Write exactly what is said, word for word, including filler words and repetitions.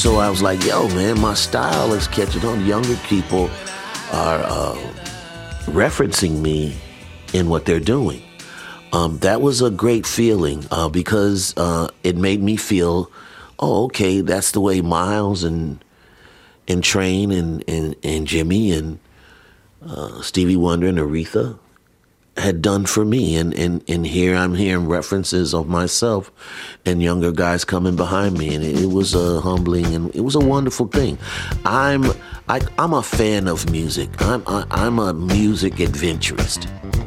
so I was like, yo, man, my style is catching on. Younger people are uh, referencing me in what they're doing. Um, that was a great feeling uh, because uh, it made me feel, oh, okay, that's the way Miles and and Train and, and, and Jimmy and uh, Stevie Wonder and Aretha had done for me. And, and, and here I'm hearing references of myself and younger guys coming behind me. And it, it was a humbling and it was a wonderful thing. I'm I, I'm a fan of music. I'm I, I'm a music adventurist.